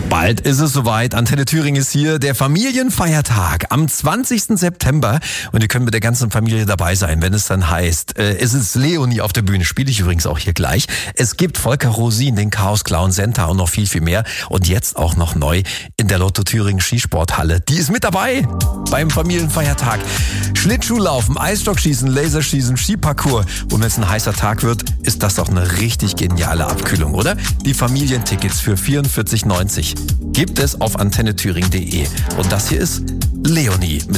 Bald ist es soweit. Antenne Thüringen ist hier, der Familienfeiertag am 20. September. Und ihr könnt mit der ganzen Familie dabei sein, wenn es dann heißt, es ist Leonie auf der Bühne, spiele ich übrigens auch hier gleich. Es gibt Volker Rosin, den Chaos Clown Center und noch viel, viel mehr. Und jetzt auch noch neu in der Lotto Thüringen Skisporthalle. Die ist mit dabei beim Familienfeiertag. Schlittschuhlaufen, Eisstockschießen, Laserschießen, Skiparcours. Und wenn es ein heißer Tag wird, ist das doch eine richtig geniale Abkühlung, oder? Die Familientickets für 44,90 gibt es auf antennethüringen.de. Und das hier ist Leonie mit